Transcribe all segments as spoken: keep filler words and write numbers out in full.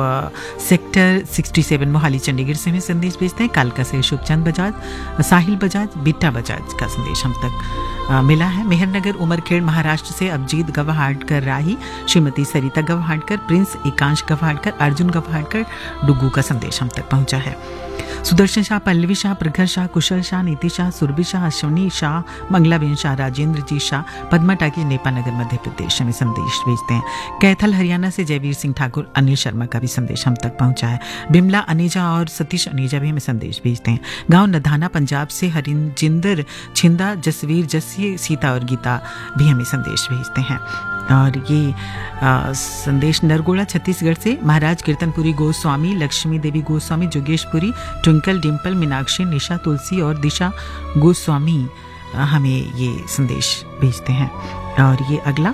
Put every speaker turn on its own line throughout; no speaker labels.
Sector सड़सठ मोहाली चंडीगढ़ से हमें संदेश भेजते हैं। कालका से शुभचंद बजाज, साहिल बजाज, बिट्टा बजाज का संदेश हम तक आ, मिला है। मेहरनगर उमरखेड़ महाराष्ट्र से अभिजीत गवाहाटकर राही, श्रीमती सरिता गवाहाटकर, प्रिंस एकांश गवाहाटकर, अर्जुन गवाहाटकर डुगू का संदेश हम तक पहुंचा है। सुदर्शन शाह, पल्लवी शाह, प्रखर शाह, कुशल शाह, नीति शाह, सुरभि शाह, अश्वनी शाह, मंगलाबेन शाह, राजेंद्र जी शाह, पद्मा टाकी, नेपानगर मध्य प्रदेश में संदेश भेजते हैं। कैथल हरियाणा से जयवीर सिंह ठाकुर, अनिल शर्मा का भी संदेश हम तक पहुंचा है। बिमला अनीजा और सतीश अनीजा भी हमें संदेश भेजते हैं। गांव नधाना पंजाब से हरिंजिंदर छिंदा, जसवीर जस्य, सीता और गीता भी हमें संदेश भेजते हैं। और ये आ, संदेश नरगोड़ा छत्तीसगढ़ से महाराज कीर्तनपुरी गोस्वामी, लक्ष्मी देवी गोस्वामी, जोगेशपुरी, ट्विंकल, डिम्पल, मीनाक्षी, निशा, तुलसी और दिशा गोस्वामी हमें ये संदेश भेजते हैं। और ये अगला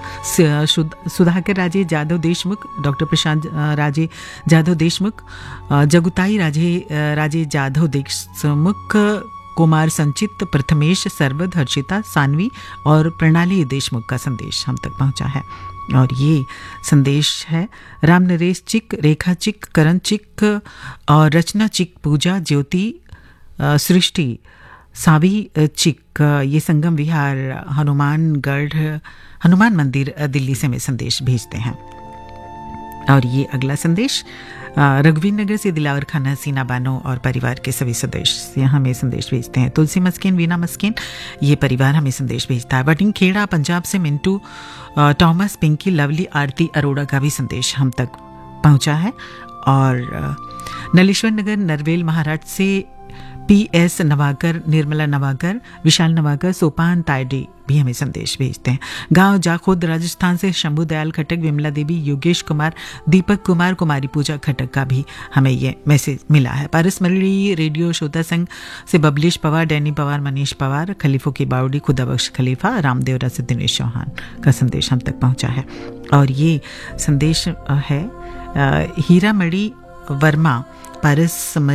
सुधाकर राजे जादव देशमुख, डॉक्टर प्रशांत राजे जादव देशमुख, जगुताई राजे राजे जादव देशमुख, कुमार संचित, प्रथमेश, सरवद, हर्षिता, सानवी और प्रणाली देशमुख का संदेश हम तक पहुंचा है। और ये संदेश है राम नरेश चिक, रेखा चिक, करण चिक और रचना चिक, पूजा, ज्योति, सृष्टि, सावी चिक, ये संगम विहार, हनुमानगढ़, हनुमान मंदिर दिल्ली से हमें संदेश भेजते हैं। और ये अगला संदेश रघुवीर नगर से दिलावर खान, हसीना बानो और परिवार के सभी सदस्य हमें संदेश भेजते हैं। तुलसी मस्किन, वीना मस्किन, ये परिवार हमें संदेश भेजता है। बटिंग खेड़ा पंजाब से मिंटू, टॉमस, पिंकी, लवली, आरती अरोड़ा का भी संदेश हम तक पहुंचा है। और नलेश्वर नगर नरवेल महाराष्ट्र से पी एस नवाकर, निर्मला नवाकर, विशाल नवाकर, सोपान तायडे भी हमें संदेश भेजते हैं। गांव जाखोद राजस्थान से शंभू दयाल खटक, विमला देवी, योगेश कुमार, दीपक कुमार, कुमारी पूजा खटक का भी हमें ये मैसेज मिला है। पारसमरड़ी रेडियो श्रोता संघ से बबलीश पवार, डैनी पवार, मनीष पवार, खलीफों की बावड़ी, खुदाबख्श खलीफा, रामदेवरा से दिनेश चौहान का संदेश हम तक पहुंचा है। और ये संदेश है हीरा मणि वर्मा, पारस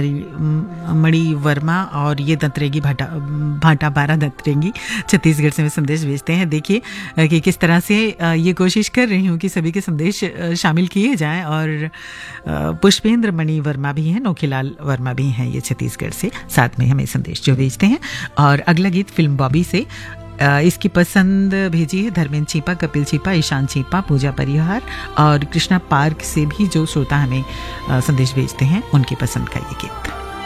मणि वर्मा और ये दंतरेगी भाटा भाटा बारह दंतरेगी छत्तीसगढ़ से में संदेश भेजते हैं। देखिए कि किस तरह से ये कोशिश कर रही हूँ कि सभी के संदेश शामिल किए जाएं। और पुष्पेंद्र मणि वर्मा भी हैं, नोखीलाल वर्मा भी हैं, ये छत्तीसगढ़ से साथ में हमें संदेश जो भेजते हैं। और अगला गीत फिल्म बॉबी से, इसकी पसंद भेजी है धर्मेंद्र छीपा, कपिल छीपा, ईशान छीपा, पूजा परिहार और कृष्णा पार्क से भी जो श्रोता हमें संदेश भेजते हैं उनकी पसंद का ये गीत।